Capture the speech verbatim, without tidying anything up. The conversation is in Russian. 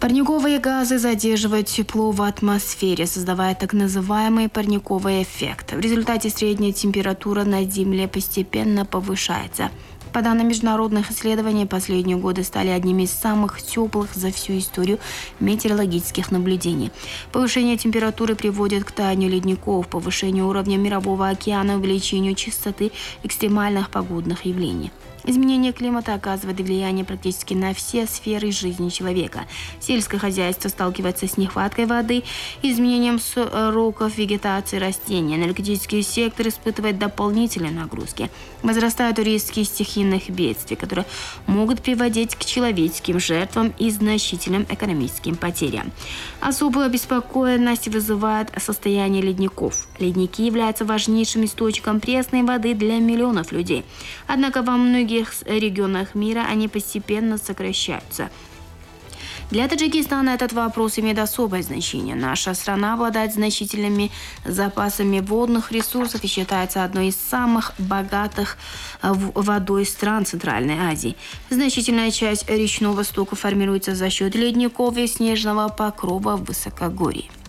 Парниковые газы задерживают тепло в атмосфере, создавая так называемый парниковый эффект. В результате средняя температура на Земле постепенно повышается. По данным международных исследований, последние годы стали одними из самых теплых за всю историю метеорологических наблюдений. Повышение температуры приводит к таянию ледников, повышению уровня мирового океана, увеличению частоты экстремальных погодных явлений. Изменение климата оказывает влияние практически на все сферы жизни человека. Сельское хозяйство сталкивается с нехваткой воды, изменением сроков вегетации растений. Энергетический сектор испытывает дополнительные нагрузки. Возрастают риски стихийных бедствий, которые могут приводить к человеческим жертвам и значительным экономическим потерям. Особую обеспокоенность вызывает состояние ледников. Ледники являются важнейшим источником пресной воды для миллионов людей. Однако во многих регионах мира они постепенно сокращаются. Для Таджикистана этот вопрос имеет особое значение. Наша страна обладает значительными запасами водных ресурсов и считается одной из самых богатых водой стран Центральной Азии. Значительная часть речного стока формируется за счет ледников и снежного покрова в высокогорье.